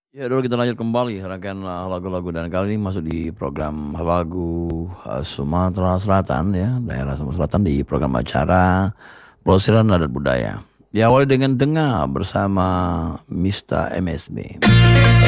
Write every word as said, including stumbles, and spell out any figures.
Ya dulu kita lanjut kembali rangkaian uh, lagu-lagu dan kali ini masuk di program lagu uh, Sumatera Selatan ya, daerah Sumatera Selatan di program acara Pelesiran Adat Budaya. Diawali dengan Dengar bersama Mista M S B.